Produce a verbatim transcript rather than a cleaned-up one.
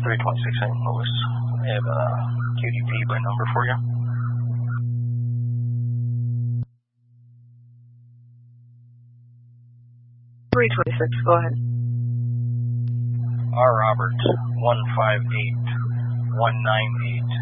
three twenty-six Saint Louis. I have a Q D P by number for you. three twenty-six, go ahead. R. Robert, one five eight one nine eight.